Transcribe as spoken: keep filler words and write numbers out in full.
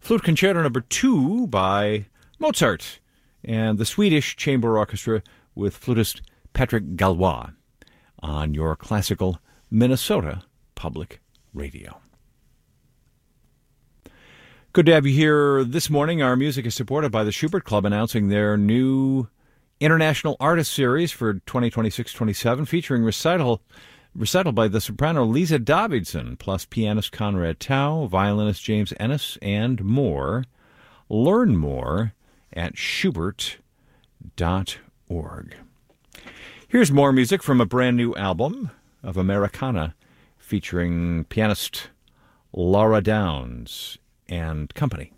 Flute Concerto Number Two by Mozart and the Swedish Chamber Orchestra with flutist Patrick Gallois on your classical Minnesota Public Radio. Good to have you here this morning. Our music is supported by the Schubert Club, announcing their new International Artist Series for twenty twenty-six twenty-seven, featuring recital recital by the soprano Lisa Davidson, plus pianist Conrad Tao, violinist James Ennis, and more. Learn more at schubert dot org. Here's more music from a brand new album of Americana, featuring pianist Laura Downs and company.